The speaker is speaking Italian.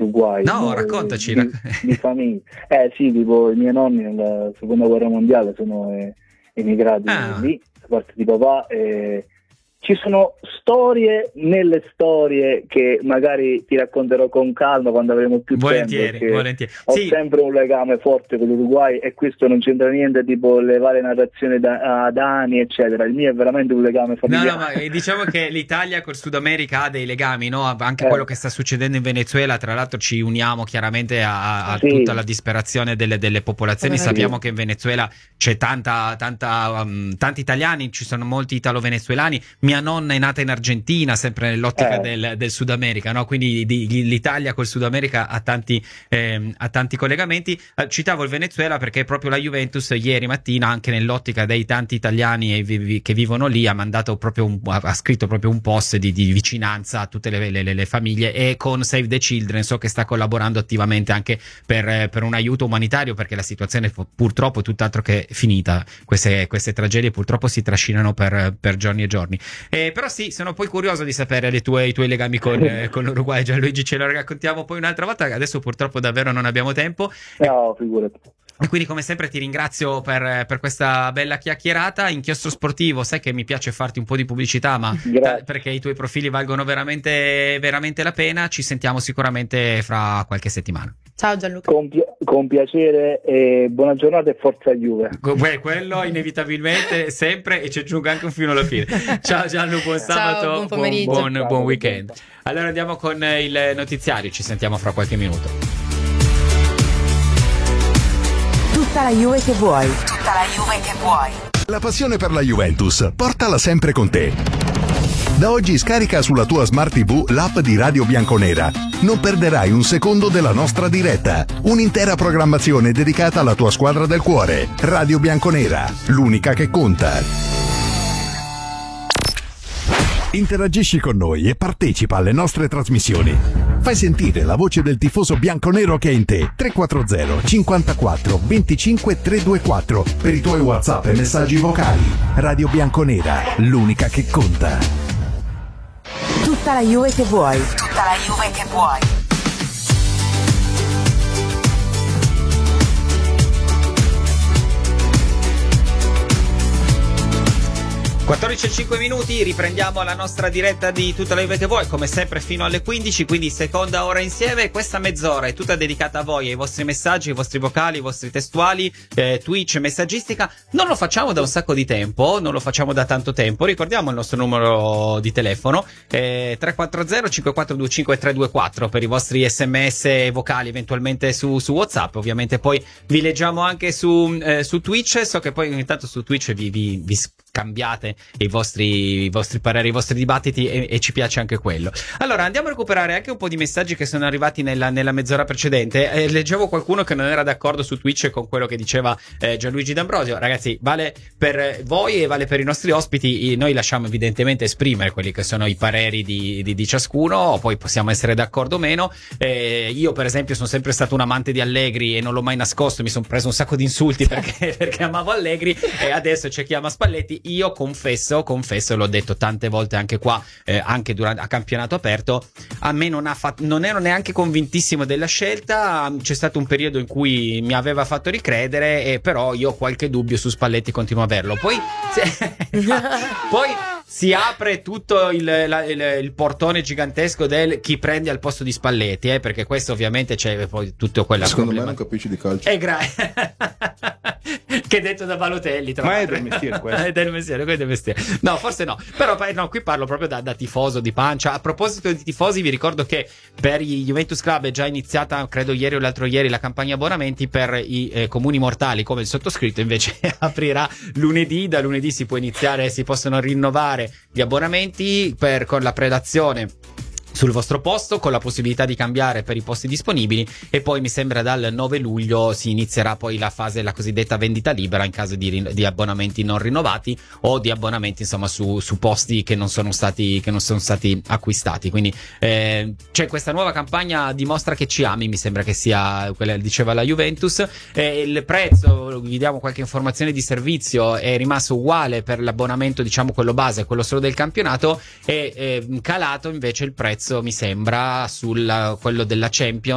Uruguay. No, raccontaci. Di famiglia. Sì, tipo i miei nonni nella seconda guerra mondiale sono emigrati lì, da parte di papà. Ci sono storie nelle storie che magari ti racconterò con calma quando avremo più volentieri, tempo. Volentieri. Ho sempre un legame forte con l'Uruguay e questo non c'entra niente tipo le varie narrazioni da anni eccetera. Il mio è veramente un legame familiare. No, ma diciamo che l'Italia col Sud America ha dei legami, no? Anche quello che sta succedendo in Venezuela, tra l'altro ci uniamo chiaramente a tutta la disperazione delle popolazioni. Sappiamo che in Venezuela c'è tanti italiani, ci sono molti italo-venezuelani. Mia nonna è nata in Argentina, sempre nell'ottica del Sud America, no? Quindi l'Italia col Sud America ha tanti collegamenti. Citavo il Venezuela perché proprio la Juventus ieri mattina, anche nell'ottica dei tanti italiani che vivono lì, ha scritto proprio un post di vicinanza a tutte le famiglie, e con Save the Children so che sta collaborando attivamente anche per un aiuto umanitario, perché la situazione purtroppo è tutt'altro che finita. Queste tragedie purtroppo si trascinano per giorni e giorni. Però sì, sono poi curioso di sapere i tuoi legami con l'Uruguay. Gianluigi, ce lo raccontiamo poi un'altra volta, adesso purtroppo davvero non abbiamo tempo. No, figurati. E quindi come sempre ti ringrazio per questa bella chiacchierata. Inchiostro Sportivo, sai che mi piace farti un po' di pubblicità, ma perché i tuoi profili valgono veramente, veramente la pena. Ci sentiamo sicuramente fra qualche settimana. Ciao Gianluca. Con piacere, e buona giornata e forza Juve. Quello inevitabilmente sempre, e ci aggiungo anche un fino alla fine. Ciao Gianlu, buon sabato. Ciao, buon pomeriggio. Buon weekend. Allora andiamo con il notiziario, ci sentiamo fra qualche minuto. Tutta la Juve che vuoi. Tutta la Juve che vuoi. La passione per la Juventus, portala sempre con te. Da oggi scarica sulla tua Smart TV l'app di Radio Bianconera. Non perderai un secondo della nostra diretta. Un'intera programmazione dedicata alla tua squadra del cuore. Radio Bianconera, l'unica che conta. Interagisci con noi e partecipa alle nostre trasmissioni. Fai sentire la voce del tifoso bianconero che è in te. 340 54 25 324 per i tuoi WhatsApp e messaggi vocali. Radio Bianconera, l'unica che conta. Tutta la Juve che vuoi. Tutta la Juve che vuoi. 14:05 minuti, riprendiamo la nostra diretta di Tutta la Juve che vuoi, come sempre fino alle 15, quindi seconda ora insieme. Questa mezz'ora è tutta dedicata a voi, ai vostri messaggi, ai vostri vocali, ai vostri testuali, Twitch, messaggistica. Non lo facciamo da un sacco di tempo, non lo facciamo da tanto tempo. Ricordiamo il nostro numero di telefono, 340 5425 324 per i vostri sms vocali, eventualmente su WhatsApp. Ovviamente poi vi leggiamo anche su Twitch. So che poi ogni tanto su Twitch vi scambiate i vostri pareri, i vostri dibattiti, e ci piace anche quello. Allora andiamo a recuperare anche un po' di messaggi che sono arrivati nella mezz'ora precedente. Leggevo qualcuno che non era d'accordo su Twitch con quello che diceva Gianluigi D'Ambrosio. Ragazzi, vale per voi e vale per i nostri ospiti. Noi lasciamo evidentemente esprimere quelli che sono i pareri di ciascuno, poi possiamo essere d'accordo o meno. Io per esempio sono sempre stato un amante di Allegri e non l'ho mai nascosto, mi sono preso un sacco di insulti perché amavo Allegri, e adesso c'è chi ama Spalletti. Io confesso, l'ho detto tante volte anche qua, anche durante a campionato aperto, a me non ero neanche convintissimo della scelta. C'è stato un periodo in cui mi aveva fatto ricredere, però io ho qualche dubbio su Spalletti, continuo a averlo. Poi si apre tutto il portone gigantesco del chi prendi al posto di Spalletti, perché questo ovviamente c'è poi tutto quella. Secondo me non capisci di calcio. Che detto da Balotelli, ma è del mestiere questo. È del mestiere. No, forse no. Però no, qui parlo proprio da tifoso di pancia. A proposito di tifosi, vi ricordo che per i Juventus Club è già iniziata, credo ieri o l'altro ieri, la campagna abbonamenti. Per i comuni mortali come il sottoscritto invece aprirà lunedì. Da lunedì si possono rinnovare gli abbonamenti con la predazione sul vostro posto, con la possibilità di cambiare per i posti disponibili, e poi mi sembra dal 9 luglio si inizierà poi la cosiddetta vendita libera in caso di abbonamenti non rinnovati o di abbonamenti insomma su posti che non sono stati acquistati. Quindi c'è questa nuova campagna Dimostra che ci ami, mi sembra che sia quella diceva la Juventus. Il prezzo, vi diamo qualche informazione di servizio, è rimasto uguale per l'abbonamento, diciamo quello base, quello solo del campionato, e calato invece il prezzo mi sembra quello della Champions